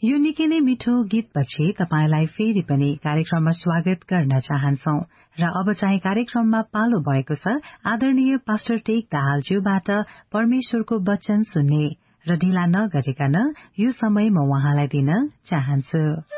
यो निकै नै मिठो गीतपछि तपाईलाई फेरि पनि कार्यक्रममा स्वागत गर्न चाहन्छौ र अब चाहिँ कार्यक्रममा पालो भएको छ आदरणीय पास्टर टेक दाहालज्यूबाट परमेश्वरको वचन सुन्ने र ढिला नगरिकन यो समय म उहाँलाई दिन चाहन्छु।